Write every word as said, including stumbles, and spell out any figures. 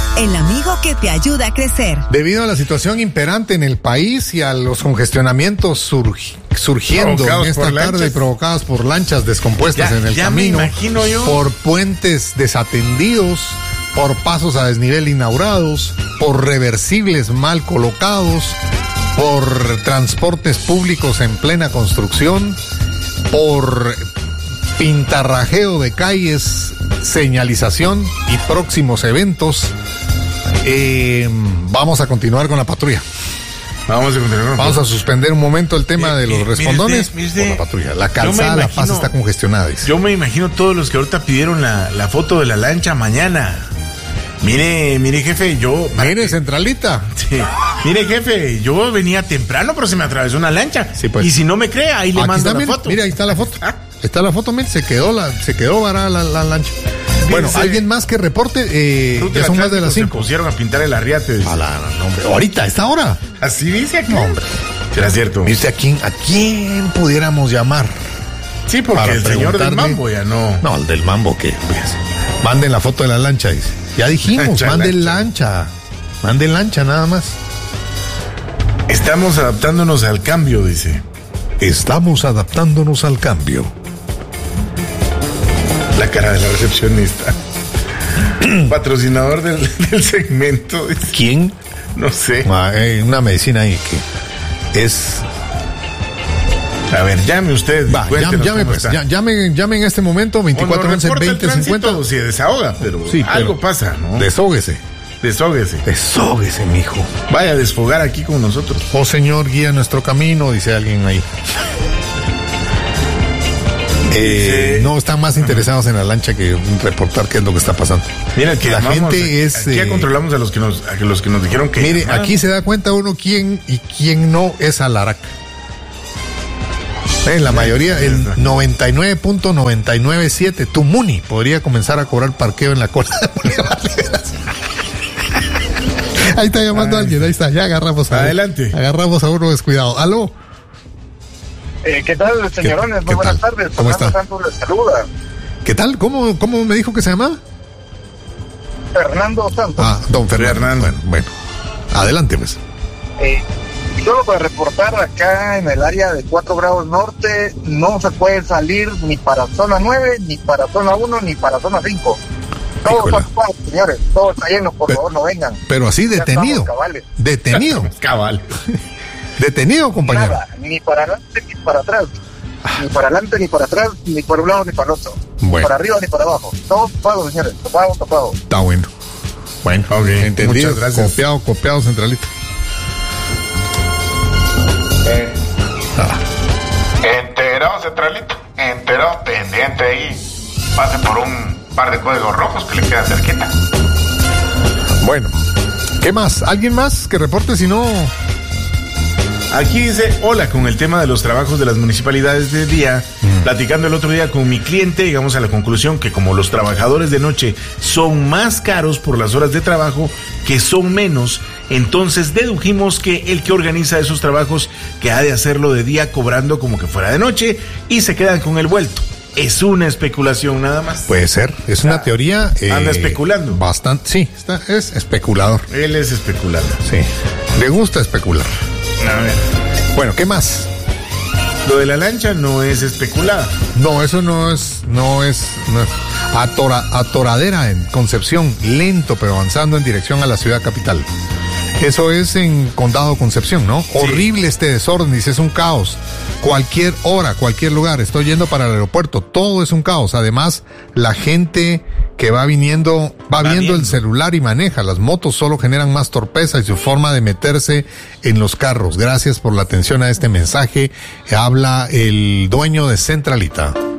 el amigo que te ayuda a crecer. Debido a la situación imperante en el país y a los congestionamientos surgi- surgiendo Provocados en esta por tarde, lanchas. provocadas por lanchas descompuestas Ya- en el ya camino, me imagino yo. por puentes desatendidos, por pasos a desnivel inaugurados, por reversibles mal colocados, por transportes públicos en plena construcción, por pintarrajeo de calles, señalización y próximos eventos. Eh, vamos a continuar con la patrulla. Vamos a continuar. Vamos a suspender un momento el tema Eh, de los eh, respondones mire usted, por la patrulla. La yo calzada, me La imagino- Paz está congestionada, dice. Yo me imagino todos los que ahorita pidieron la, la foto de la lancha mañana. Mire, mire, jefe, yo... Mire, centralita. Sí. Mire, jefe, yo venía temprano, pero se me atravesó una lancha. Sí, pues. Y si no me cree, ahí le Aquí mando está, la mire, foto. mire, ahí está la foto. Ah. Está la foto, mire, se quedó la, se quedó varada la, la lancha. Bueno, Dice- alguien más que reporte, eh, Ruta ya son más de Atlántico las se cinco. pusieron a pintar el arriate. dice. A la, no, hombre, ahorita, a esta hora. Así dice aquí. No, hombre. ¿Será cierto? Mire, ¿a quién, a quién pudiéramos llamar? Sí, porque para el señor del preguntarle- mambo ya no... No, el del mambo que, pues, manden la foto de la lancha, dice. Ya dijimos, Lancha, manden lancha. Manden lancha nada más. Estamos adaptándonos al cambio, dice. Estamos adaptándonos al cambio. La cara de la recepcionista. Patrocinador del, del segmento. dice. ¿Quién? No sé. Ah, hay una medicina ahí que es... A ver, llame usted. Va, cuéntenos llame, llame, cómo pues, está. ya- llame, llame en este momento, veinticuatro once veinte cincuenta. Se desahoga, pero Sí, algo pero- pasa, ¿no? Desóguese, Desóguese. desóguese, mijo. Vaya a desfogar aquí con nosotros. Oh, Señor, guía nuestro camino, dice alguien ahí. Eh, Dice- no están más interesados en la lancha que en reportar qué es lo que está pasando. Mira, que la llamamos, gente es... Aquí ya eh, controlamos a los que nos, a los que nos dijeron que... Mire, llamaran. aquí se da cuenta uno quién y quién no es Alaraca. En la mayoría, el noventa y nueve punto noventa y nueve siete, tu Muni podría comenzar a cobrar parqueo en la cola de Bolívar Liberación. Ahí está llamando Ay. alguien, ahí está, ya agarramos a Adelante. Agarramos a uno descuidado. ¿Aló? Eh, ¿Qué tal, señorones? ¿Qué Muy buenas tal? tardes. ¿Cómo Fernando está? Santos les saluda. ¿Qué tal? ¿Cómo, cómo me dijo que se llama? Fernando Santos. Ah, don Fernando. Fernando. Bueno, bueno. Adelante, pues. Eh, solo para reportar acá en el área de cuatro grados norte, no se puede salir ni para zona nueve, ni para zona uno, ni para zona cinco. Todo Híjole. está ocupado, señores. Todo está lleno, por Pe- favor, no vengan. Pero así Ya detenido. estamos cabales. Detenido. Cabal. Detenido, compañero. Nada, ni para adelante ni para atrás. Ni para adelante ni para atrás, ni por un lado ni para el otro. Bueno. Ni para arriba ni para abajo. Todo ocupado, señores. Tapado, tapado. Está bueno. Bueno, Ok, entendido. muchas gracias. Copiado, copiado, centralita. Ah. Enterado, centralito. Enterado, pendiente ahí. Pase por un par de códigos rojos que le queda cerquita. Bueno, ¿qué más? ¿Alguien más que reporte? Si no, Aquí dice, hola, con el tema de los trabajos de las municipalidades de día, Mm. platicando el otro día con mi cliente, llegamos a la conclusión que como los trabajadores de noche son más caros por las horas de trabajo, que son menos, entonces dedujimos que el que organiza esos trabajos, que ha de hacerlo de día cobrando como que fuera de noche, y se quedan con el vuelto. Es una especulación nada más. puede ser. Es una teoría. eh, anda especulando. Bastante. Sí, está, es especulador. Él es especulando. Sí. Le gusta especular. A ver, Bueno, ¿qué más? lo de la lancha no es especulada. No, eso no es, no es, no es. Atora, atoradera en Concepción, lento pero avanzando en dirección a la ciudad capital. Eso es en Condado Concepción, ¿no? Horrible este desorden, dice, es un caos. Cualquier hora, cualquier lugar, estoy yendo para el aeropuerto, todo es un caos. Además, la gente que va viniendo, va, Va viendo, viendo. el celular y maneja. Las motos solo generan más torpeza y su forma de meterse en los carros. Gracias por la atención a este mensaje. Habla el dueño de Centralita.